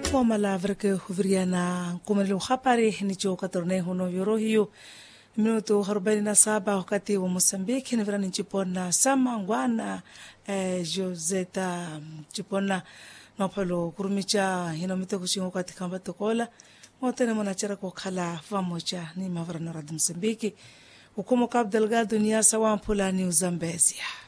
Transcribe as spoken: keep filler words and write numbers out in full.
Foma la vreke huvriana kumelo hapari ni joka torne hono yoro hiyo minuto arobaini na saba wakati wa Mozambique ni vrani nchipona sama ngwana eh, Joseta nchipona mapalo kurumicha hino mito kushingo katika mbato kola motene monachara kwa kala famocha ni mavrano radu Mozambique hukumu Cabo Delgado ni asa wampula ni Uzambezia.